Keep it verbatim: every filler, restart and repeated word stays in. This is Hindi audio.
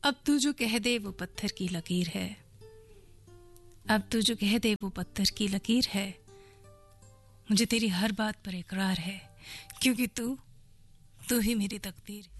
अब तू जो कह दे वो पत्थर की लकीर है, अब तू जो कह दे वो पत्थर की लकीर है। मुझे तेरी हर बात पर इकरार है, क्योंकि तू तू ही मेरी तकदीर है।